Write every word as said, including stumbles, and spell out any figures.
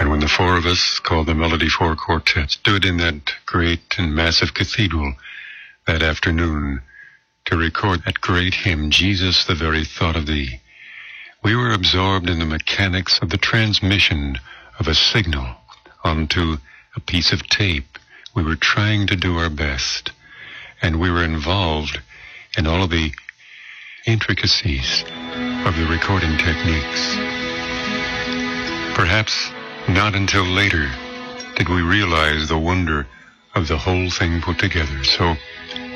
And when the four of us, called the Melody Four Quartet, stood in that great and massive cathedral that afternoon to record that great hymn, Jesus, the Very Thought of Thee, we were absorbed in the mechanics of the transmission of a signal onto a piece of tape. We were trying to do our best, and we were involved in all of the intricacies of the recording techniques. Perhaps not until later did we realize the wonder of the whole thing put together. So